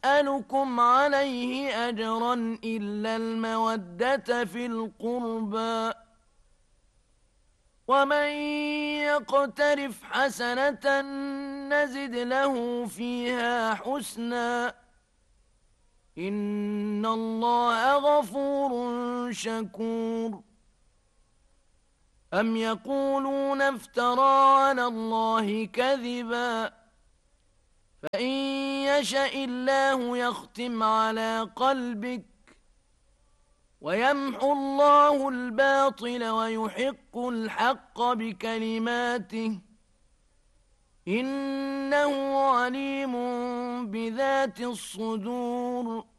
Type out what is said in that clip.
أسألكم عليه أجرا إلا المودة في القربى ومن يقترف حسنة نزد له فيها حسنا إن الله غفور شكور أم يقولون افترى على الله كذبا فإن يشأ الله يختم على قلبك ويمحو الله الباطل ويحق الحق بكلماته إنه عليم بذات الصدور